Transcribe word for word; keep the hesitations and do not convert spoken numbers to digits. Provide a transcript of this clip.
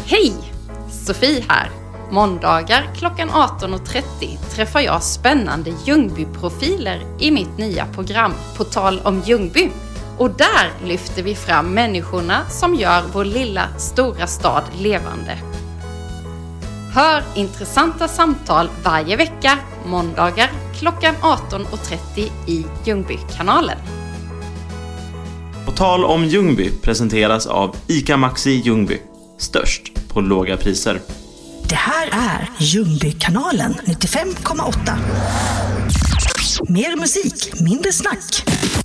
Hej! Sofie här. Måndagar klockan arton och trettio träffar jag spännande Ljungby-profiler i mitt nya program På tal om Ljungby. Och där lyfter vi fram människorna som gör vår lilla stora stad levande. Hör intressanta samtal varje vecka, måndagar klockan arton och trettio i Ljungby-kanalen. På tal om Ljungby presenteras av ICA Maxi Ljungby. Störst på låga priser. Det här är Ljungby-kanalen nittiofem komma åtta. Mer musik, mindre snack.